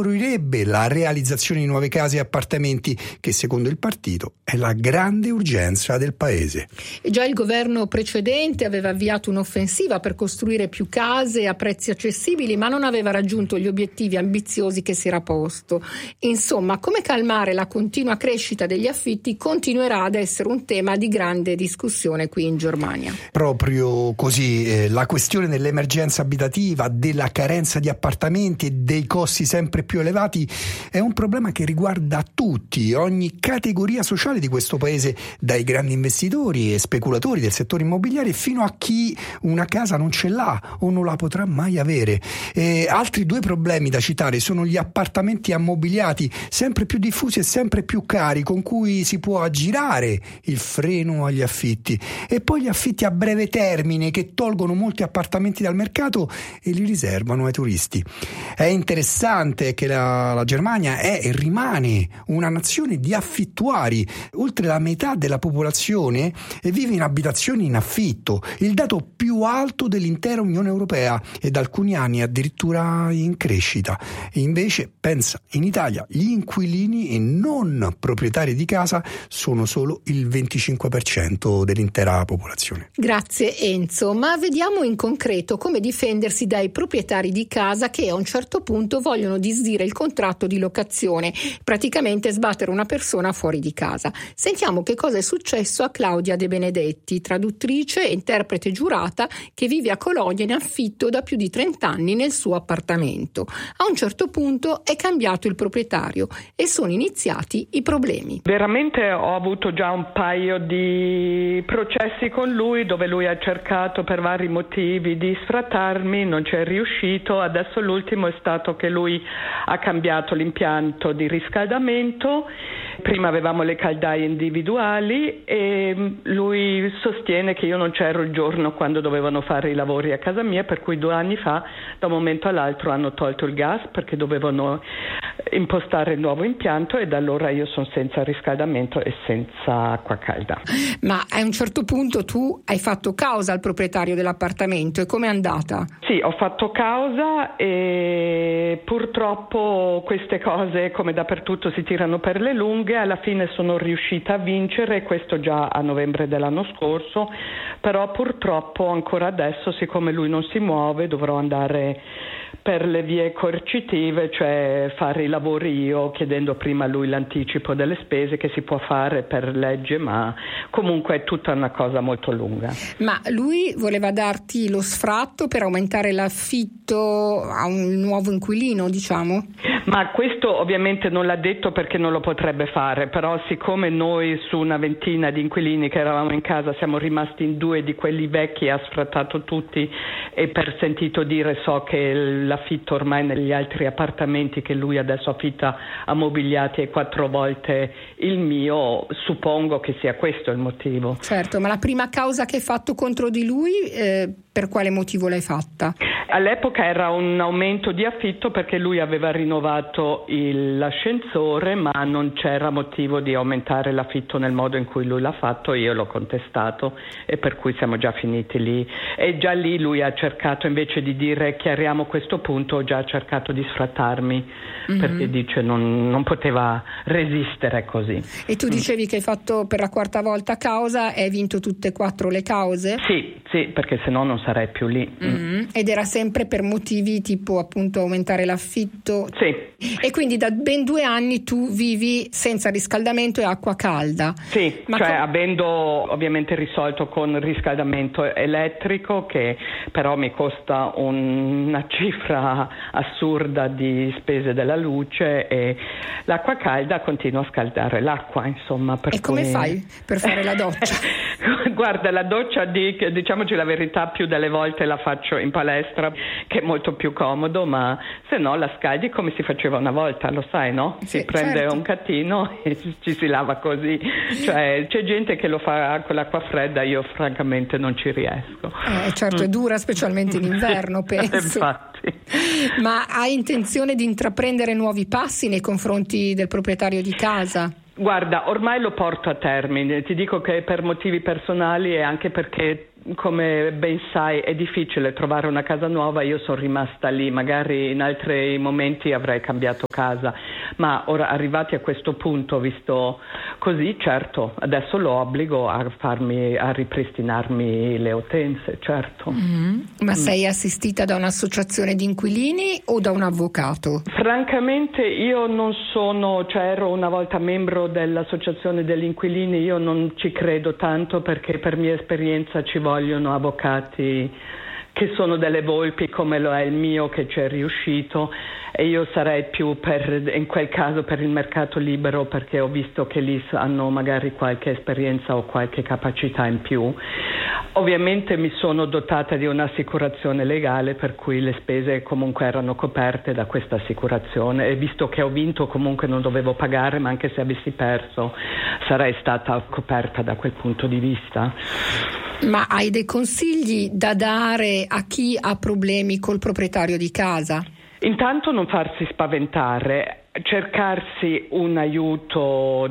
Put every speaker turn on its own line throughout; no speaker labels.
favorirebbe la realizzazione di nuove case e appartamenti, che secondo il partito è la grande urgenza del paese.
E già il governo precedente aveva avviato un'offensiva per costruire più case a prezzi accessibili, ma non aveva raggiunto gli obiettivi ambiziosi che si era posto. Insomma, come calmare la continua crescita degli affitti continuerà ad essere un tema di grande discussione qui in Germania.
Proprio così, la questione dell'emergenza abitativa, della carenza di appartamenti e dei costi sempre più elevati è un problema che riguarda tutti, ogni categoria sociale di questo paese, dai grandi investitori e speculatori del settore immobiliare fino a chi una casa non ce l'ha o non la potrà mai avere. Altri due problemi da citare sono gli appartamenti ammobiliati, sempre più diffusi e sempre più cari, con cui si può aggirare il freno agli affitti, e poi gli affitti a breve termine, che tolgono molti appartamenti dal mercato e li riservano ai turisti. È interessante che la Germania è e rimane una nazione di affittuari. Oltre la metà della popolazione vive in abitazioni in affitto, il dato più alto dell'intera Unione Europea, e da alcuni anni addirittura in crescita. E invece, pensa, in Italia gli inquilini e non proprietari di casa sono solo il 25% dell'intera popolazione.
Grazie Enzo, ma vediamo in concreto come difendersi dai proprietari di casa che a un certo punto vogliono disdire il contratto di locazione, praticamente sbattere una persona fuori di casa. Sentiamo che cosa è successo a Claudia De Benedetti, traduttrice e interprete giurata che vive a Colonia in affitto da più di 30 anni nel suo appartamento. A un certo punto è cambiato il proprietario e sono iniziati i problemi.
Veramente ho avuto già un paio di processi con lui, dove lui ha cercato per vari motivi di sfrattarmi, non ci è riuscito. Adesso l'ultimo è stato che lui ha cambiato l'impianto di riscaldamento. Prima avevamo le caldaie individuali e lui sostiene che io non c'ero il giorno quando dovevano fare i lavori a casa mia, per cui 2 anni fa da un momento all'altro hanno tolto il gas perché dovevano impostare il nuovo impianto, e da allora io sono senza riscaldamento e senza acqua calda.
Ma a un certo punto tu hai fatto causa al proprietario dell'appartamento, e com'è andata?
Sì, ho fatto causa e purtroppo queste cose, come dappertutto, si tirano per le lunghe. Alla fine sono riuscita a vincere, questo già a novembre dell'anno scorso, però purtroppo ancora adesso, siccome lui non si muove, dovrò andare per le vie coercitive, cioè fare i lavori io, chiedendo prima a lui l'anticipo delle spese, che si può fare per legge, ma comunque è tutta una cosa molto lunga.
Ma lui voleva darti lo sfratto per aumentare l'affitto a un nuovo inquilino, diciamo?
Ma questo ovviamente non l'ha detto perché non lo potrebbe fare, però siccome noi su una ventina di inquilini che eravamo in casa siamo rimasti in 2 di quelli vecchi, ha sfrattato tutti, e per sentito dire so che l'affitto ormai negli altri appartamenti che lui adesso affitta ammobiliati è 4 volte il mio, suppongo che sia questo il motivo.
Certo, ma la prima causa che hai fatto contro di lui, per quale motivo l'hai fatta?
All'epoca era un aumento di affitto perché lui aveva rinnovato l'ascensore, ma non c'era motivo di aumentare l'affitto nel modo in cui lui l'ha fatto. Io l'ho contestato e per cui siamo già finiti lì, e già lì lui ha cercato, invece di dire chiariamo questo punto, già ha cercato di sfrattarmi, perché dice non poteva resistere così.
E tu dicevi che hai fatto per la 4ª volta causa e hai vinto tutte e 4 le cause?
Sì, perché sennò non sarei più lì.
Ed era sempre per motivi tipo appunto aumentare l'affitto?
Sì.
E quindi da ben 2 anni tu vivi senza riscaldamento e acqua calda?
Sì, avendo ovviamente risolto con riscaldamento elettrico, che però mi costa una cifra assurda di spese della luce, e l'acqua calda continua a scaldare l'acqua, insomma.
E come fai per fare la doccia?
Guarda, la doccia, diciamoci la verità, più delle volte la faccio in palestra, che è molto più comodo, ma se no la scaldi come si faceva una volta, lo sai, no? Si prende un catino e ci si lava così. Cioè, c'è gente che lo fa con l'acqua fredda, io francamente non ci riesco.
Certo, è dura, specialmente in inverno, penso.
Infatti.
Ma hai intenzione di intraprendere nuovi passi nei confronti del proprietario di casa?
Guarda, ormai lo porto a termine, ti dico che per motivi personali e anche perché come ben sai è difficile trovare una casa nuova, io sono rimasta lì, magari in altri momenti avrei cambiato casa, ma ora arrivati a questo punto, visto così, certo, adesso lo obbligo a ripristinarmi le utenze, certo.
Ma sei assistita da un'associazione di inquilini o da un avvocato?
Francamente io non sono, ero una volta membro dell'associazione degli inquilini, io non ci credo tanto perché per mia esperienza ci vogliono avvocati che sono delle volpi come lo è il mio, che ci è riuscito, e io sarei più in quel caso per il mercato libero, perché ho visto che lì hanno magari qualche esperienza o qualche capacità in più. Ovviamente mi sono dotata di un'assicurazione legale, per cui le spese comunque erano coperte da questa assicurazione, e visto che ho vinto comunque non dovevo pagare, ma anche se avessi perso sarei stata coperta da quel punto di vista.
Ma hai dei consigli da dare a chi ha problemi col proprietario di casa?
Intanto non farsi spaventare, cercarsi un aiuto,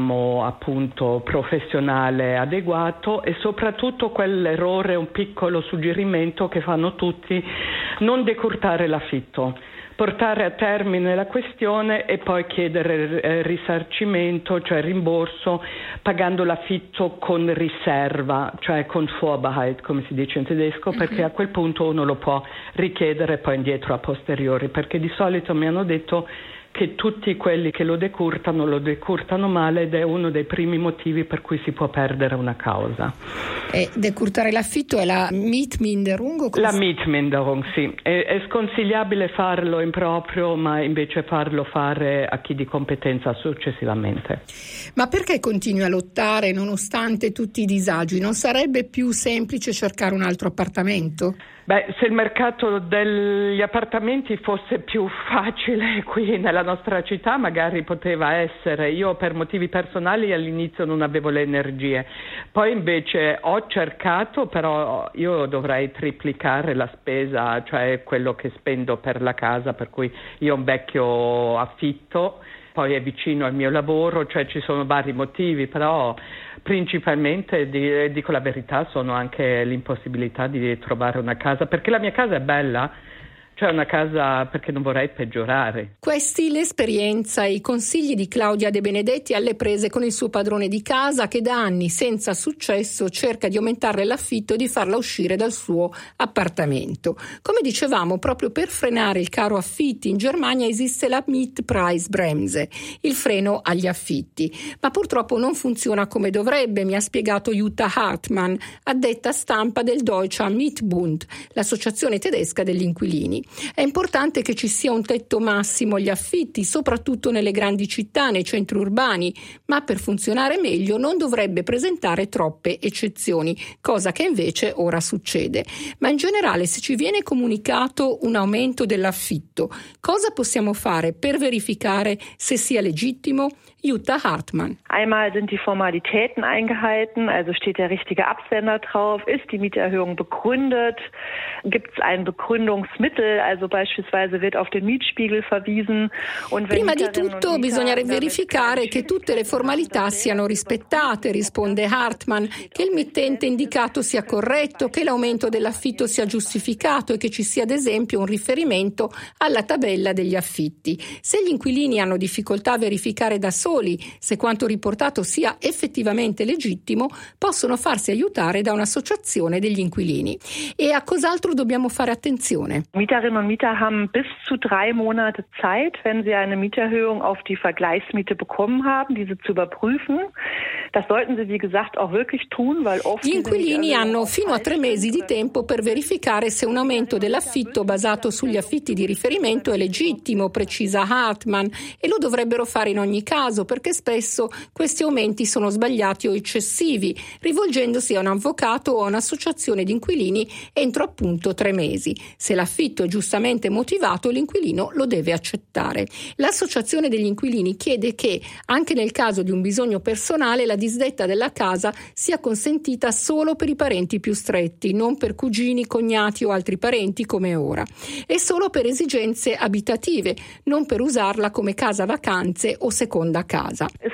appunto professionale adeguato, e soprattutto quell'errore, un piccolo suggerimento che fanno tutti: non decurtare l'affitto. Portare a termine la questione e poi chiedere risarcimento, cioè rimborso, pagando l'affitto con riserva, cioè con Vorbehalt, come si dice in tedesco, perché a quel punto uno lo può richiedere poi indietro a posteriori, perché di solito mi hanno detto che tutti quelli che lo decurtano male, ed è uno dei primi motivi per cui si può perdere una causa.
E decurtare l'affitto è la Mietminderung?
La Mietminderung, sì. È sconsigliabile farlo in proprio, ma invece farlo fare a chi di competenza successivamente.
Ma perché continui a lottare nonostante tutti i disagi? Non sarebbe più semplice cercare un altro appartamento?
Se il mercato degli appartamenti fosse più facile qui nella nostra città, magari poteva essere. Io per motivi personali all'inizio non avevo le energie, poi invece ho cercato, però io dovrei triplicare la spesa, cioè quello che spendo per la casa, per cui io ho un vecchio affitto, poi è vicino al mio lavoro, cioè ci sono vari motivi, però principalmente, dico la verità, sono anche l'impossibilità di trovare una casa, perché la mia casa è bella, cioè una casa, perché non vorrei peggiorare.
Questi l'esperienza e i consigli di Claudia De Benedetti alle prese con il suo padrone di casa, che da anni senza successo cerca di aumentare l'affitto e di farla uscire dal suo appartamento. Come dicevamo, proprio per frenare il caro affitti in Germania esiste la Mietpreisbremse, il freno agli affitti, ma purtroppo non funziona come dovrebbe, mi ha spiegato Jutta Hartmann, addetta stampa del Deutscher Mietbund, l'associazione tedesca degli inquilini. È importante che ci sia un tetto massimo agli affitti, soprattutto nelle grandi città, nei centri urbani, ma per funzionare meglio non dovrebbe presentare troppe eccezioni, cosa che invece ora succede. Ma in generale, se ci viene comunicato un aumento dell'affitto, cosa possiamo fare per verificare se sia legittimo? Jutta Hartmann.
Einmal sind die Formalitäten eingehalten, also steht der richtige Absender drauf, ist die Mieterhöhung begründet, gibt es ein Begründungsmittel, also beispielsweise wird auf den Mietspiegel verwiesen.
Prima di tutto bisogna verificare che tutte le formalità siano rispettate, risponde Hartmann, che il mittente indicato sia corretto, che l'aumento dell'affitto sia giustificato e che ci sia ad esempio un riferimento alla tabella degli affitti. Se gli inquilini hanno difficoltà a verificare da soli se quanto riportato sia effettivamente legittimo, possono farsi aiutare da un'associazione degli inquilini. E a cos'altro dobbiamo fare attenzione?
Mieterinnen und Mieter haben bis zu 3 Monate Zeit, wenn sie eine Mieterhöhung auf die Vergleichsmiete bekommen haben, diese zu überprüfen. Das sollten sie, wie gesagt, auch wirklich tun, weil oft
gli inquilini hanno fino a 3 mesi di tempo per verificare se un aumento dell'affitto basato sugli affitti di riferimento è legittimo, precisa Hartmann, e lo dovrebbero fare in ogni caso, perché spesso questi aumenti sono sbagliati o eccessivi, rivolgendosi a un avvocato o a un'associazione di inquilini entro appunto 3 mesi. Se l'affitto è giustamente motivato, l'inquilino lo deve accettare. L'associazione degli inquilini chiede che, anche nel caso di un bisogno personale, la disdetta della casa sia consentita solo per i parenti più stretti, non per cugini, cognati o altri parenti come ora, e solo per esigenze abitative, non per usarla come casa vacanze o seconda casa.
Ist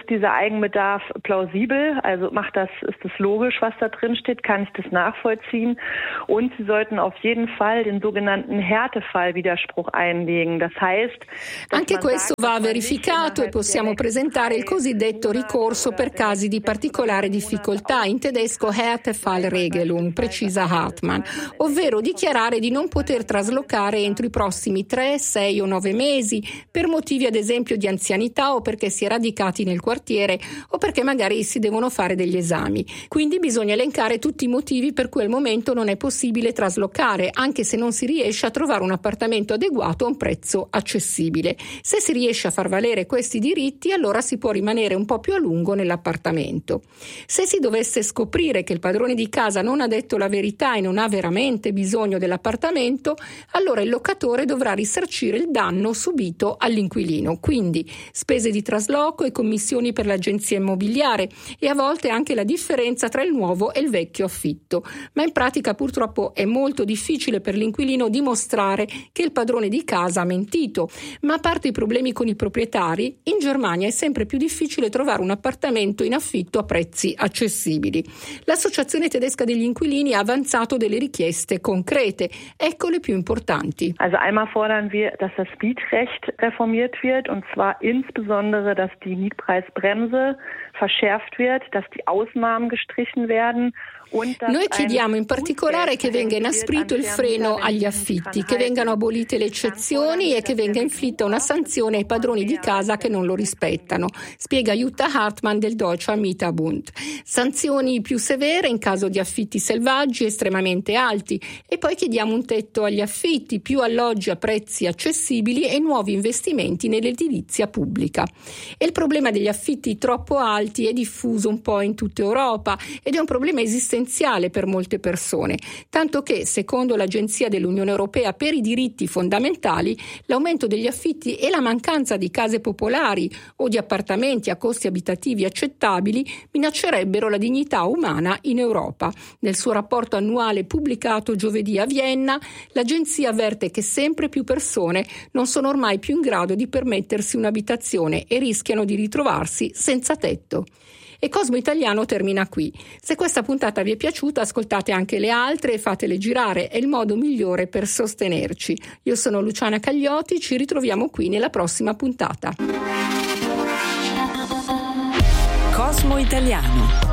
ist dieser Eigenbedarf plausibel? Also ist das logisch, was da drin steht? Kann ich das nachvollziehen? Und Sie sollten auf jeden Fall den sogenannten Härtefallwiderspruch einlegen. Das heißt,
anche questo va verificato e possiamo presentare il cosiddetto ricorso per casi di particolare difficoltà, in tedesco Härtefallregelung, precisa Hartmann, ovvero dichiarare di non poter traslocare entro i prossimi 3, 6 o 9 mesi per motivi ad esempio di anzianità o perché si è radicati nel quartiere o perché magari si devono fare degli esami. Quindi bisogna elencare tutti i motivi per cui al momento non è possibile traslocare, anche se non si riesce a trovare un appartamento adeguato a un prezzo accessibile. Se si riesce a far valere questi diritti, allora si può rimanere un po' più a lungo nell'appartamento. Se si dovesse scoprire che il padrone di casa non ha detto la verità e non ha veramente bisogno dell'appartamento, allora il locatore dovrà risarcire il danno subito all'inquilino. Quindi spese di trasloco e commissioni per l'agenzia immobiliare e a volte anche la differenza tra il nuovo e il vecchio affitto. Ma in pratica purtroppo è molto difficile per l'inquilino dimostrare che il padrone di casa ha mentito. Ma a parte i problemi con i proprietari, in Germania è sempre più difficile trovare un appartamento in affitto a prezzi accessibili. L'Associazione tedesca degli inquilini ha avanzato delle richieste concrete. Ecco le più importanti.
Also einmal fordern wir, dass das Mietrecht reformiert wird, und zwar insbesondere, dass die Mietpreisbremse verschärft wird, dass die Ausnahmen gestrichen werden.
Noi chiediamo in particolare che venga inasprito il freno agli affitti, che vengano abolite le eccezioni e che venga inflitta una sanzione ai padroni di casa che non lo rispettano, spiega Jutta Hartmann del Deutscher Mieterbund. Sanzioni più severe in caso di affitti selvaggi estremamente alti e poi chiediamo un tetto agli affitti, più alloggi a prezzi accessibili e nuovi investimenti nell'edilizia pubblica. E il problema degli affitti troppo alti è diffuso un po' in tutta Europa ed è un problema esistente per molte persone, tanto che, secondo l'Agenzia dell'Unione Europea per i diritti fondamentali, l'aumento degli affitti e la mancanza di case popolari o di appartamenti a costi abitativi accettabili minaccerebbero la dignità umana in Europa. Nel suo rapporto annuale pubblicato giovedì a Vienna, l'agenzia avverte che sempre più persone non sono ormai più in grado di permettersi un'abitazione e rischiano di ritrovarsi senza tetto. E Cosmo Italiano termina qui. Se questa puntata vi è piaciuta, ascoltate anche le altre e fatele girare, è il modo migliore per sostenerci. Io sono Luciana Cagliotti, ci ritroviamo qui nella prossima puntata.
Cosmo Italiano.